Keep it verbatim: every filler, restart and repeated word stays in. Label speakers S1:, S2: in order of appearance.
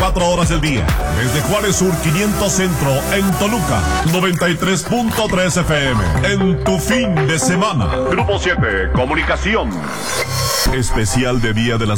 S1: veinticuatro horas del día. Desde Juárez Sur quinientos Centro en Toluca, noventa y tres punto tres F M. En tu fin de semana. Grupo siete, Comunicación. Especial de Día de las